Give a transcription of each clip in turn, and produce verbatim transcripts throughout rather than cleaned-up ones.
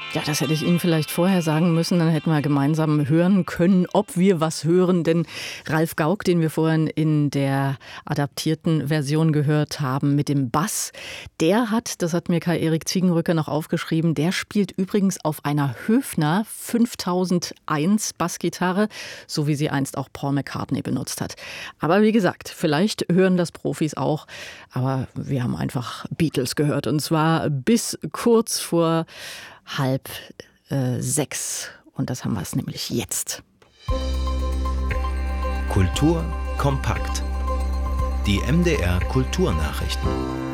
Ja, das hätte ich Ihnen vielleicht vorher sagen müssen, dann hätten wir gemeinsam hören können, ob wir was hören. Denn Ralf Gauck, den wir vorhin in der adaptierten Version gehört haben mit dem Bass, der hat, das hat mir Kai-Erik Ziegenrücker noch aufgeschrieben, der spielt übrigens auf einer Höfner fünftausendeins Bassgitarre, so wie sie einst auch Paul McCartney benutzt hat. Aber wie gesagt, vielleicht hören das Profis auch, aber wir haben einfach Beatles gehört und zwar bis kurz vor halb äh, sechs. Und das haben wir es nämlich jetzt. Kultur kompakt. Die M D R Kulturnachrichten.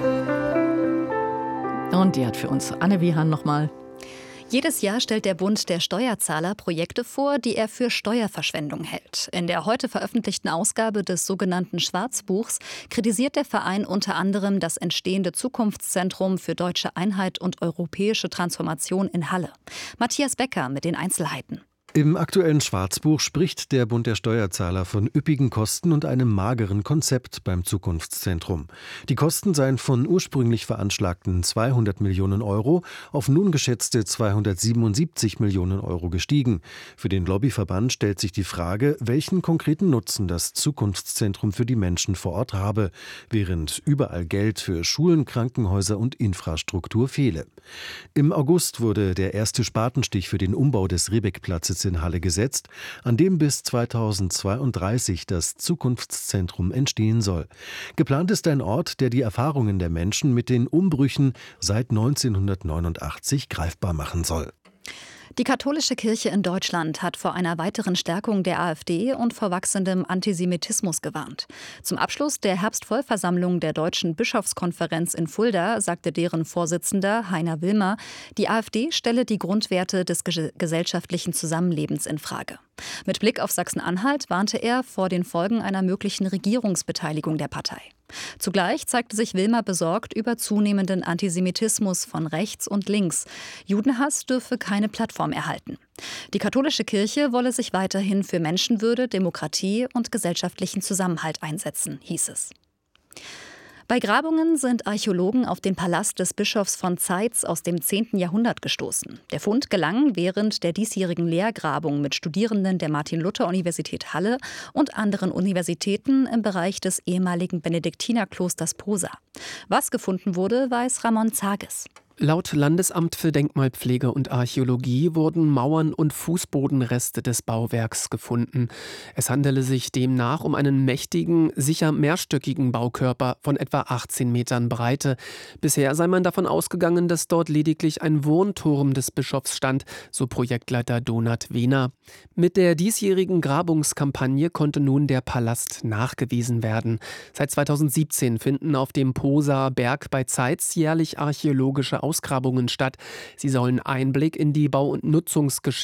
Und die hat für uns Anne Wiehan nochmal. Jedes Jahr stellt der Bund der Steuerzahler Projekte vor, die er für Steuerverschwendung hält. In der heute veröffentlichten Ausgabe des sogenannten Schwarzbuchs kritisiert der Verein unter anderem das entstehende Zukunftszentrum für deutsche Einheit und europäische Transformation in Halle. Matthias Becker mit den Einzelheiten. Im aktuellen Schwarzbuch spricht der Bund der Steuerzahler von üppigen Kosten und einem mageren Konzept beim Zukunftszentrum. Die Kosten seien von ursprünglich veranschlagten zweihundert Millionen Euro auf nun geschätzte zweihundertsiebenundsiebzig Millionen Euro gestiegen. Für den Lobbyverband stellt sich die Frage, welchen konkreten Nutzen das Zukunftszentrum für die Menschen vor Ort habe, während überall Geld für Schulen, Krankenhäuser und Infrastruktur fehle. Im August wurde der erste Spatenstich für den Umbau des Riebeck-Platzes in Halle gesetzt, an dem bis zweitausendzweiunddreißig das Zukunftszentrum entstehen soll. Geplant ist ein Ort, der die Erfahrungen der Menschen mit den Umbrüchen seit neunzehnhundertneunundachtzig greifbar machen soll. Die katholische Kirche in Deutschland hat vor einer weiteren Stärkung der AfD und vor wachsendem Antisemitismus gewarnt. Zum Abschluss der Herbstvollversammlung der Deutschen Bischofskonferenz in Fulda sagte deren Vorsitzender Heiner Wilmer, die AfD stelle die Grundwerte des ges- gesellschaftlichen Zusammenlebens in Frage. Mit Blick auf Sachsen-Anhalt warnte er vor den Folgen einer möglichen Regierungsbeteiligung der Partei. Zugleich zeigte sich Wilmer besorgt über zunehmenden Antisemitismus von rechts und links. Judenhass dürfe keine Plattform erhalten. Die katholische Kirche wolle sich weiterhin für Menschenwürde, Demokratie und gesellschaftlichen Zusammenhalt einsetzen, hieß es. Bei Grabungen sind Archäologen auf den Palast des Bischofs von Zeitz aus dem zehnten Jahrhundert gestoßen. Der Fund gelang während der diesjährigen Lehrgrabung mit Studierenden der Martin-Luther-Universität Halle und anderen Universitäten im Bereich des ehemaligen Benediktinerklosters Posa. Was gefunden wurde, weiß Ramon Zages. Laut Landesamt für Denkmalpflege und Archäologie wurden Mauern und Fußbodenreste des Bauwerks gefunden. Es handele sich demnach um einen mächtigen, sicher mehrstöckigen Baukörper von etwa achtzehn Metern Breite. Bisher sei man davon ausgegangen, dass dort lediglich ein Wohnturm des Bischofs stand, so Projektleiter Donat Wehner. Mit der diesjährigen Grabungskampagne konnte nun der Palast nachgewiesen werden. Seit zweitausendsiebzehn finden auf dem Poser Berg bei Zeitz jährlich archäologische Ausgrabungen statt. Sie sollen Einblick in die Bau- und Nutzungsgeschichte